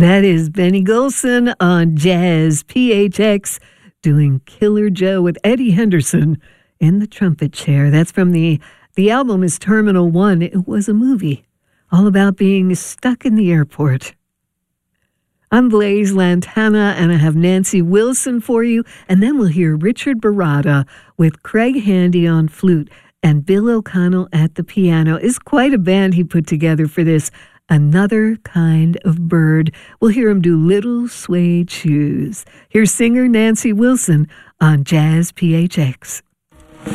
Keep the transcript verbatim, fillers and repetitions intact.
That is Benny Golson on Jazz P H X doing Killer Joe with Eddie Henderson in the trumpet chair. That's from the, the album is Terminal One. It was a movie all about being stuck in the airport. I'm Blaise Lantana, and I have Nancy Wilson for you, and then we'll hear Richard Baratta with Craig Handy on flute and Bill O'Connell at the piano. It's quite a band he put together for this. Another Kind of Bird. We'll hear him do Little Suede Shoes. Here's singer Nancy Wilson on Jazz P H X.